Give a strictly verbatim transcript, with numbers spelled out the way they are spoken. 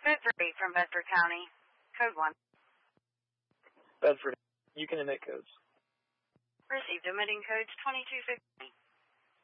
Bedford eight from Bedford County. Code one. Bedford, you can emit codes. Received emitting codes twenty-two fifty.